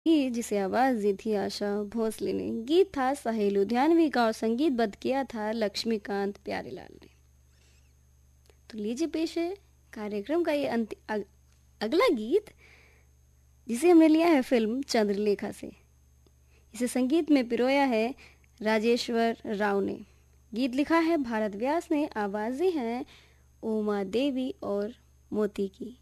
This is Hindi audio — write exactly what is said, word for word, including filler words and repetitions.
ये जिसे आवाज दी थी आशा भोसले ने, गीत था साहिल लुधियानवी का और संगीतबद्ध किया था लक्ष्मीकांत प्यारेलाल ने। तो लीजिए पेश है कार्यक्रम का ये अंत अग, अगला गीत, जिसे हमने लिया है फिल्म चंद्रलेखा से। इसे संगीत में पिरोया है राजेश्वर राव ने, गीत लिखा है भारत व्यास ने, आवाजें हैं उमा देवी और मोती की।